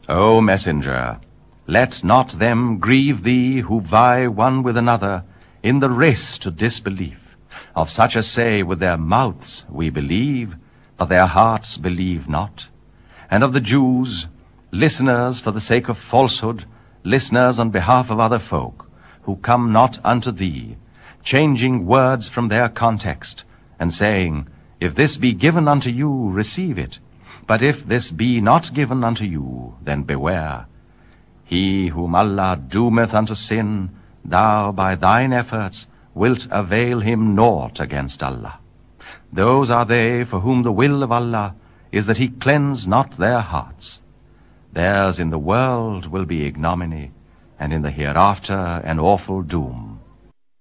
O messenger, let not them grieve thee who vie one with another in the race to disbelief. Of such as say with their mouths, We believe, but their hearts believe not. And of the Jews, listeners for the sake of falsehood, listeners on behalf of other folk, who come not unto thee, changing words from their context, and saying, If this be given unto you, receive it. But if this be not given unto you, then beware. He whom Allah doometh unto sin, thou by thine efforts wilt avail him naught against Allah. Those are they for whom the will of Allah is that he cleanse not their hearts. Theirs in the world will be ignominy, and in the hereafter an awful doom.